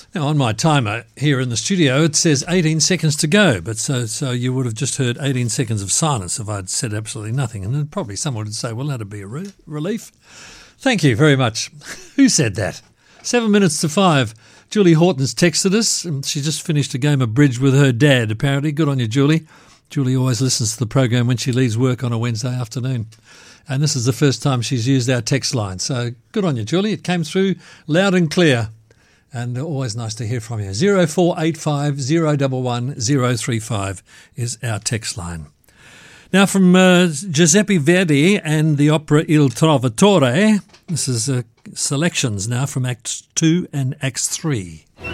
Now, on my timer here in the studio, it says 18 seconds to go, but so you would have just heard 18 seconds of silence if I'd said absolutely nothing, and then probably someone would say, well, that'd be a relief. Thank you very much. Who said that? 7 minutes to 5. Julie Horton's texted us, and she just finished a game of bridge with her dad, apparently. Good on you, Julie. Julie always listens to the program when she leaves work on a Wednesday afternoon. And this is the first time she's used our text line. So good on you, Julie. It came through loud and clear. And always nice to hear from you. 0485 011 035 is our text line. Now from Giuseppe Verdi and the opera Il Trovatore, this is selections now from Acts 2 and Acts 3.